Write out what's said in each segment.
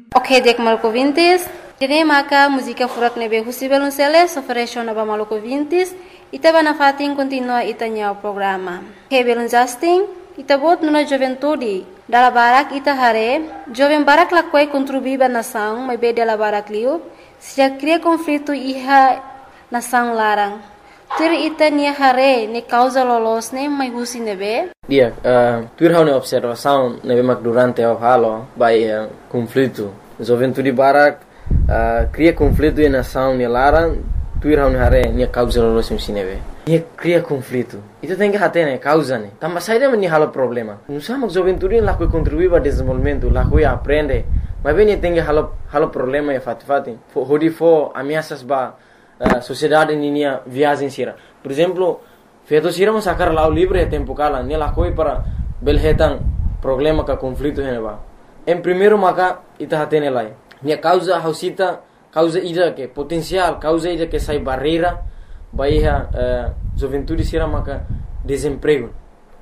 Ok, dek maluco vintis. Kini maka música furak nebe husibel unseles ofereció naba maluco vintis. Ita ba na fating continua itanya o programa. Hebelun Justin, ita bot nuna juventude. Dala barak ita hare, jovem barak lakwai contribuiba nação, mas be dala barak liu, se cria conflito iha nação larang. Tur ita nia hare ne causa lolos ne mai husi nebe. Dia, tur hau ne observação nebe mak durante o halo by conflito. Juventude barak cria conflito em nação ne larang, tur hau ne hare nia causa lolos musi nebe. Nia cria conflito. Itu tem que hate ne causa ne. Tambah saída meni halo problema. Nusa mak juventude lakoi contribuir para desenvolvimento, lakoi aprende. Mas bem tem que halo problema e fati. Hodi fo ameaças ba sociedade ninia viagem sira. Por exemplo, feito sira mas sacar lá o livre tempo kala, ne lakoi para belhetan problema ka conflito hene ba. Em primeiro maka ita hate ne lai. Nia causa hausita, causa ida que potencial, causa ida que sai barreira. Bahia juventude sira maka desemprego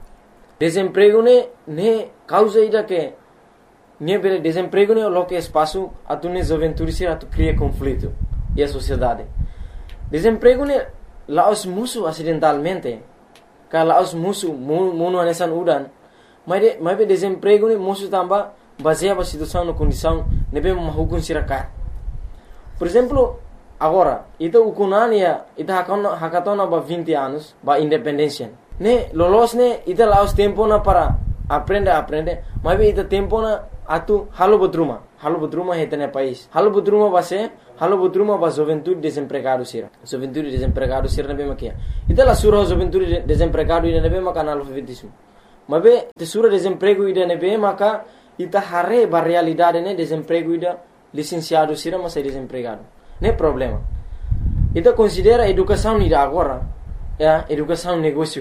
ne causa ida que ne bele desemprego ne lo que espaço atu ne juventude sira atu cria conflito e a sociedade. Desemprego ne laos musu acidentalmente ka laos musu muno anesan udan mas be desemprego ne musu tamba baseia situação no condição ne be mahukun sira ka. Por exemplo, agora, ita ukunania, ita hakatona ba 20 anos, ba independência. Ne, lolos ne, ita laos tempo na para aprende, mas ita tempo na atu halo bodruma heta ne país. Halo bodruma ba juventude desempregado sira. Juventude desempregado sira ne be makia. Ita la sura juventude desempregado ida ne be maka analfabetismo. Mas be te sura desemprego ida ne be maka ita hare ba realidade ne desemprego ida licenciado sira mas é desempregado. Não é problema. Então considera educação ida agora, educação negócio.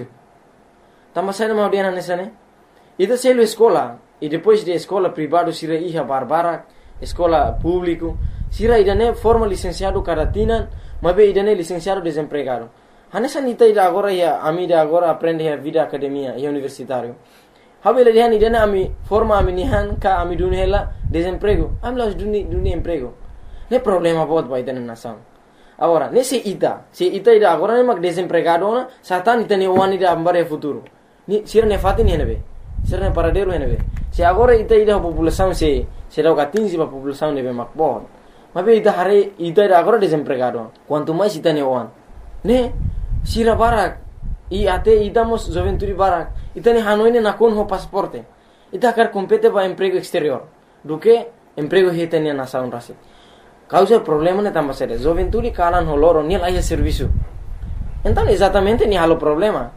Também sai uma audiência nessa né? Então se ele escola e depois de escola privado sira iha barbara, escola público, sira ida né forma licenciado caratina, mas be ida né licenciado desempregado. Hanessa nita ida agora ia amida agora aprende a vida academia e universitário. Habele dia ida né ami forma ami nihan ka ami dunela desemprego. Ami las duni emprego. Não é problema bot ba ita na nação. Agora, se ita ida agora ne mag desempregado na, satan ita ne wani ida ambare futuro. Ni sira ne fati ni henebe. Sira ne paradero henebe. Se agora ita ida população se dá 15 ba população nebe mak bot. Mas be ita hare ita ida agora desempregado. Quanto mais ita ne wan. Ne sira barak e até ita mos juventude barak. Ita ne hanoi ne nakon ho pasaporte. Ita kar compete ba emprego exterior. Do que emprego heta ne nação rasi. Causa problema ne tambah sério. Juventude kalan holoro ni lá serviço. Então exatamente ni halo problema.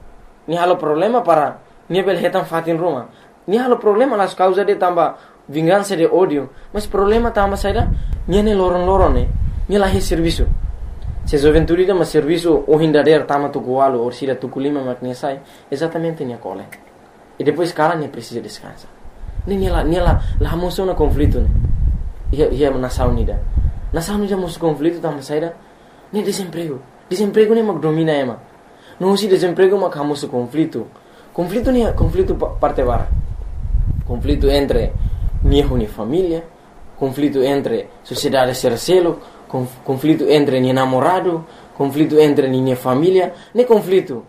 Ni halo problema para ni bel hetan fatin ruma. Ni halo problema las causa de tambah vingança de ódio. Mas problema tambah sério ni ne loron ni lá serviço. Se juventude de mas serviço o hindader tama tukualo ou sira tukulima maknesai exatamente ni cole. E depois kalan ni precisa descansar. Ni lá moção na conflito né. Ia nação nida mus conflito tambah saída nem desemprego nem mag domina ema não se desemprego mag hamus conflito nem conflito parte bara conflito entre minha família conflito entre sociedade sercelo conflito entre minha namorado conflito entre minha família nem conflito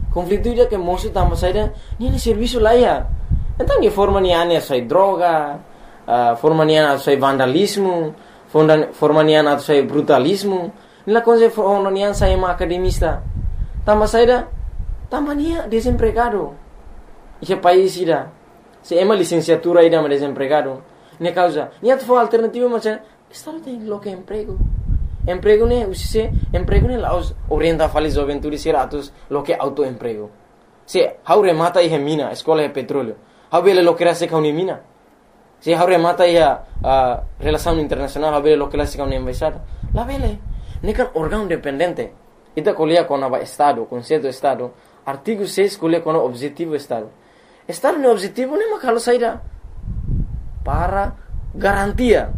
ida que moço tambah saída nem serviço lá ia então que forma ni ane sai droga forma nian atau sai vandalismo, forma nian atau sai brutalismo. Nila coisa forma nian sai uma academista. Tambah saída, tambah nia desempregado. Esse país ida, se ema licenciatura ida mas desempregado. Ne causa, nia tu alternativa macam, estado tem lo que emprego. Emprego ne usise, emprego ne laos orienta fali juventude sira atus lo que autoemprego. Se haure mata ihe mina, escola de petróleo. Haubele lo que era se kauni mina. Se haure mata ia relação internacional habele lo que la sica una embaixada la vele nekan órgão dependente ita colia com o estado conceito estado artigo 6 colia com o objetivo estado no objetivo ne makalo saída para garantia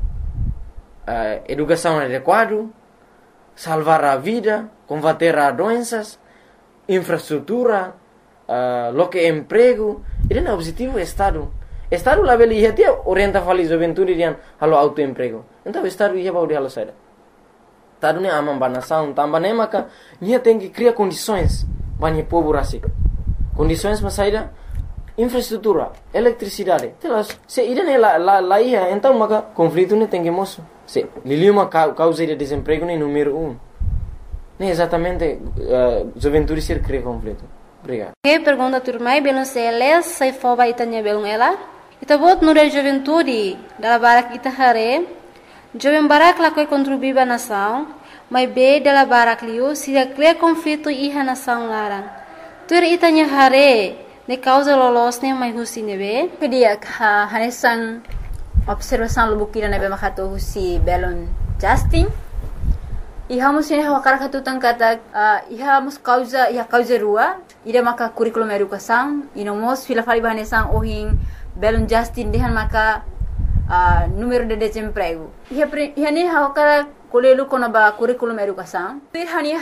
educação adequada salvar a vida combater a doenças infraestrutura lo que emprego ida no objetivo estado Estado lá beli ia dia orienta fali juventude rian halo autoemprego. Então estado ia baudi halo saída. Estado ne amam banação, tambah ne maka nia tem que criar condições banyak povo rasi. Condições mas saída infraestrutura, eletricidade. Telas, se irene lá ia, então maka conflito ne tem que moço. Se liliuma causa de desemprego ne número 1. Ne exatamente juventude ser cria conflito. Obrigado. Que pergunta turmai belum seles sai foba itanya belum ela. Ita bot nure juventude dala barak ita hare. Jovem barak la koi contribuir ba nação, mas be dala barak liu sida cria conflito iha nação larang. Tur itanya hare ne causa lolos ne mai husi nebe. Kedia hanesan observação lubukira nebe makato husi belon Justin. Iha musin hawakara katutang kata iha mus causa rua ida maka curriculum educação inomos fila fali bahanesan ohin belon Justin dehan maka número de desemprego. Iha ne hawakara kolelu kona ba curriculum educação. Pir hani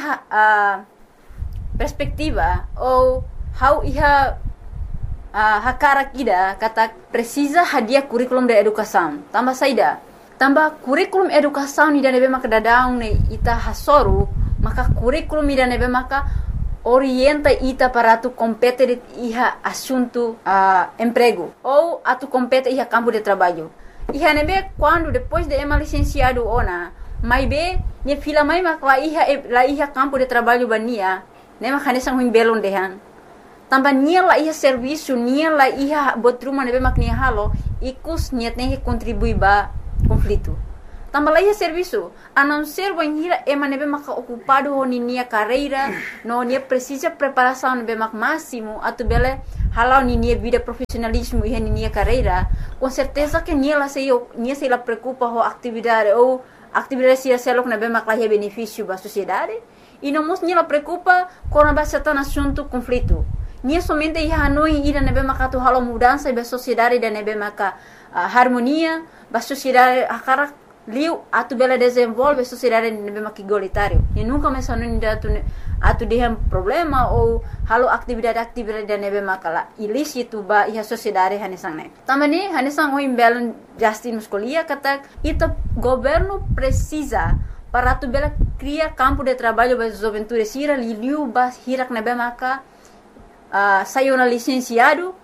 perspectiva ou how iha hakara kida kata precisa hadia curriculum de educação. Tambah saida. Tambah curriculum educação ida nebe maka dadaung ne ita hasoru, maka curriculum ida nebe maka orienta ita para tu compete iha assunto emprego ou atu compete iha campo de trabalho. Iha nebe quando depois de ema licenciado ona, mai be ne fila mai maka la iha campo de trabalho bania, ne maka nesang huim belon dehan. Tambah nia la iha serviço, nia la iha botruma nebe mak nia halo, ikus nia tem que contribuir ba conflito. Tambah la iha serviço, a não ser banhira ema nebe mak ocupado ho nia carreira, no nia precisa preparação nebe mak máximo, atu bele halau nia vida profissionalismo iha nia carreira, com certeza que nia se la preocupa ho atividade ou atividade se selok nebe mak la iha benefício ba sociedade, e não mos nia la preocupa com a bastante assunto conflito. Nia somente iha hanoi ida nebe maka tu halo mudança ba sociedade da nebe maka harmonia ba sociedade akara liu atu bela desenvolve sociedade nebe maka igualitário. E nunca mais hanoi da atu dehem problema ou halo atividade da nebe maka la ilícito ba iha sociedade hanesang ne. Tamani hanesang o imbelon Justin Muscolia kata ita governo precisa para tu bela cria campo de trabalho ba juventude sira liu ba hirak nebe maka saiu na licenciada,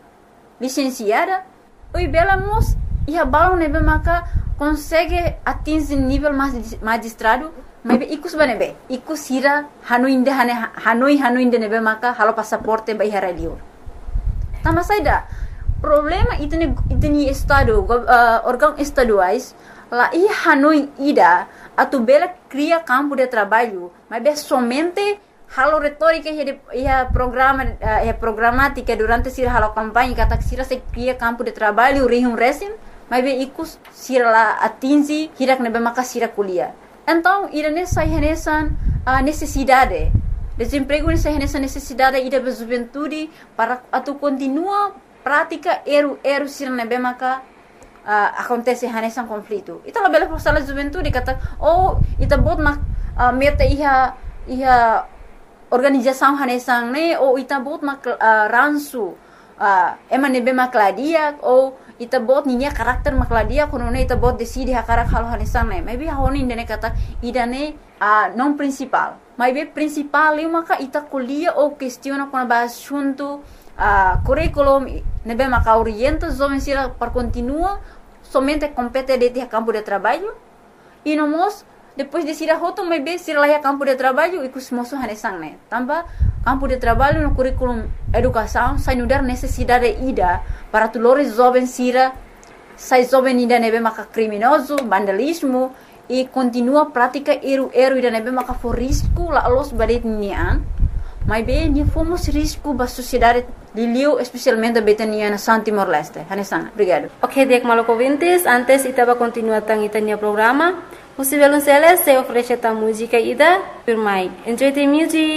o bela mos ia balão nebe maka consegue atingir nível magistrado, mas ikus banebe, ikus hira hanoi inde nebe maka halo passaporte ba ihara liur. Tambah saida problema itni estado órgão estaduais lá ia hanoi ida atu bela cria campo de trabalho, mas be somente halo retórica ia programática durante sira halo campanha kata sira se cria campo de trabalho rihum resim mas be ikus sira la atingi hirak nebe maka sira kuliah. Então irane sai hanesan necessidade desemprego nessa hanesan necessidade ida be juventude para atu continua prática eru sira nebe maka acontece hanesan conflito. Ita la bela sala juventude kata ita bot mak meta iha organização hanesang ne ou ita bot mak ransu ema nebe makladia ou ita bot ninya karakter makladia kono ne ita bot decide hakarak halo hanesang ne maybe honi ndene kata idane non principal maybe principal eu maka ita kuliah ou questiona kono ba assunto curriculum nebe maka orienta jovem sira para continua somente compete de campo de trabalho e nomos depois de sira hoto mai be sira lá campo de trabalho e cusmoso hanesang ne tambah campo de trabalho no curriculum educação sai nudar necessidade ida para tulores jovem sira sai jovem ida nebe maka criminoso vandalismo e continua prática eru ida nebe maka for risco la los badet nian mai be ni fomos risco ba sociedade liliu especialmente betania na Timor Leste hanesang. Obrigado. Ok, dek maloko vintes antes itaba continua tang itania programa. Os violoncelos se oferecem a música ida por mai. Enjoy the music.